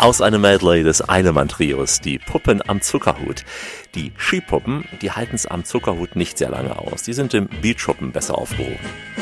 Aus einem Medley des Einemann-Trios, die Puppen am Zuckerhut. Die Skipuppen, die halten es am Zuckerhut nicht sehr lange aus. Die sind im Beachschuppen besser aufgehoben.